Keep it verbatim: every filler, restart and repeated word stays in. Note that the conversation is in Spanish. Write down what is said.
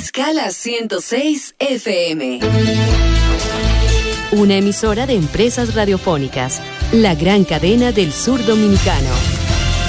Escala ciento seis F M. Una emisora de Empresas Radiofónicas, la gran cadena del sur dominicano.